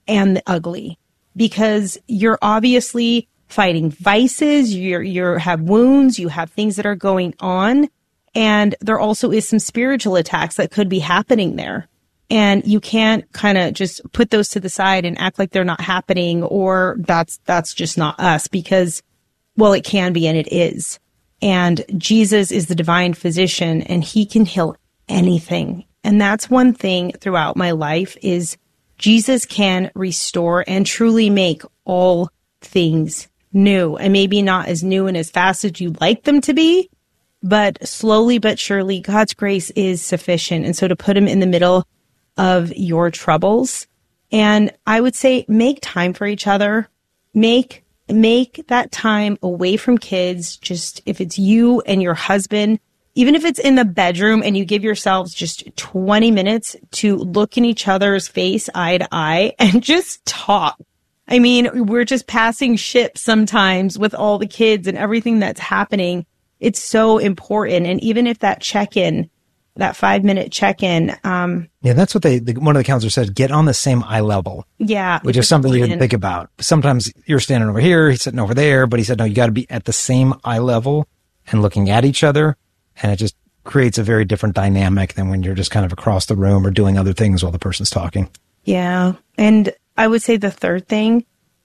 and the ugly, because you're obviously fighting vices, you have wounds, you have things that are going on, and there also is some spiritual attacks that could be happening there. And you can't kind of just put those to the side and act like they're not happening, or that's just not us, because, well, it can be and it is. And Jesus is the divine physician, and he can heal anything. And that's one thing throughout my life is Jesus can restore and truly make all things new, and maybe not as new and as fast as you'd like them to be, but slowly but surely God's grace is sufficient. And so to put him in the middle of your troubles, and I would say make time for each other, make that time away from kids. Just if it's you and your husband, even if it's in the bedroom, and you give yourselves just 20 minutes to look in each other's face eye to eye and just talk. I mean, we're just passing ships sometimes with all the kids and everything that's happening. It's so important. And even if that check-in, that 5-minute check-in. Yeah, that's what one of the counselors said, get on the same eye level. Yeah. Which is something you can think about. Sometimes you're standing over here, he's sitting over there, but he said, no, you got to be at the same eye level and looking at each other. And it just creates a very different dynamic than when you're just kind of across the room or doing other things while the person's talking. Yeah. And I would say the third thing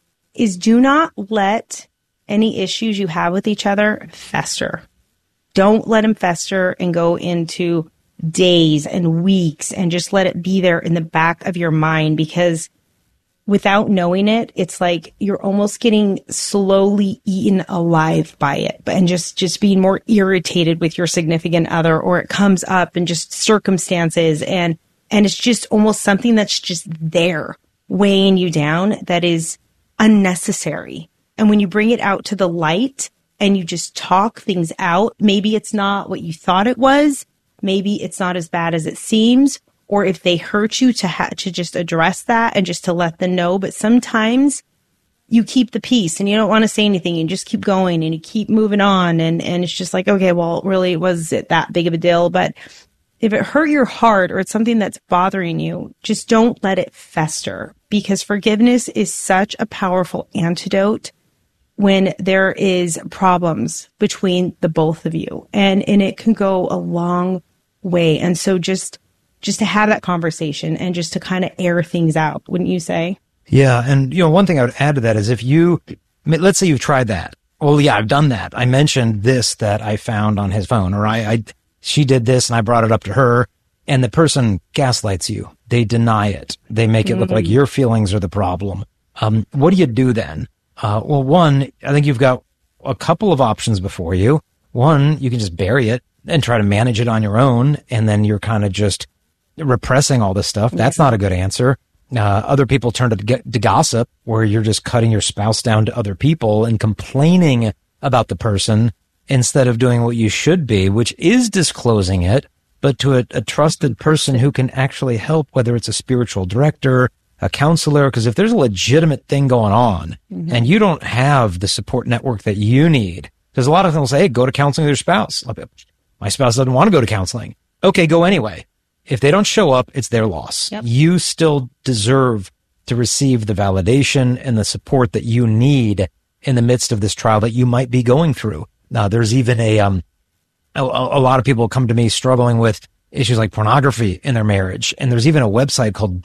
is do not let any issues you have with each other fester. Don't let them fester and go into days and weeks, and just let it be there in the back of your mind, because without knowing it, it's like you're almost getting slowly eaten alive by it, and just being more irritated with your significant other, or it comes up in just circumstances, and it's just almost something that's just there weighing you down that is unnecessary. And when you bring it out to the light and you just talk things out, maybe it's not what you thought it was. Maybe it's not as bad as it seems, or if they hurt you to just address that and just to let them know. But sometimes you keep the peace and you don't want to say anything, and just keep going and you keep moving on. And it's just like, okay, well, really, was it that big of a deal? But if it hurt your heart or it's something that's bothering you, just don't let it fester, because forgiveness is such a powerful antidote when there is problems between the both of you. And it can go a long way. And so just to have that conversation and just to kind of air things out, wouldn't you say? Yeah. And, one thing I would add to that is let's say you've tried that. Well, yeah, I've done that. I mentioned this that I found on his phone, or she did this and I brought it up to her, and the person gaslights you. They deny it. They make it look like your feelings are the problem. What do you do then? Well, one, I think you've got a couple of options before you. One, you can just bury it and try to manage it on your own, and then you're kind of just repressing all this stuff. That's not a good answer. Other people turn to gossip, where you're just cutting your spouse down to other people and complaining about the person instead of doing what you should be, which is disclosing it, but to a trusted person who can actually help, whether it's a spiritual director, a counselor, because if there's a legitimate thing going on and you don't have the support network that you need, because a lot of them will say, hey, go to counseling with your spouse. My spouse doesn't want to go to counseling. Okay, go anyway. If they don't show up, it's their loss. Yep. You still deserve to receive the validation and the support that you need in the midst of this trial that you might be going through. Now, there's even a lot of people come to me struggling with issues like pornography in their marriage. And there's even a website called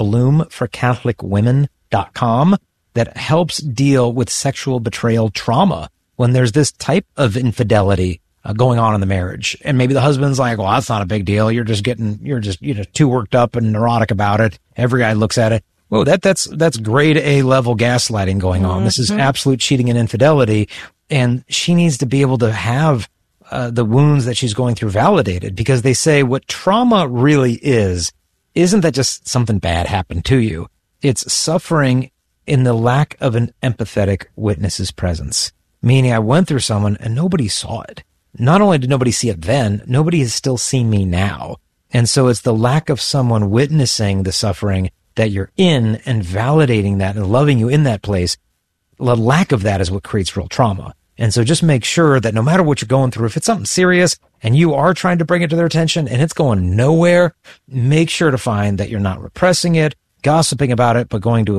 bloomforcatholicwomen.com that helps deal with sexual betrayal trauma when there's this type of infidelity going on in the marriage. And maybe the husband's like, well, that's not a big deal. You're just too worked up and neurotic about it. Every guy looks at it. Whoa, that's grade A level gaslighting going on. This is absolute cheating and infidelity. And she needs to be able to have the wounds that she's going through validated, because they say what trauma really isn't that just something bad happened to you. It's suffering in the lack of an empathetic witness's presence, meaning I went through someone and nobody saw it. Not only did nobody see it then, nobody has still seen me now. And so it's the lack of someone witnessing the suffering that you're in and validating that and loving you in that place. The lack of that is what creates real trauma. And so just make sure that no matter what you're going through, if it's something serious and you are trying to bring it to their attention and it's going nowhere, make sure to find that you're not repressing it, gossiping about it, but going to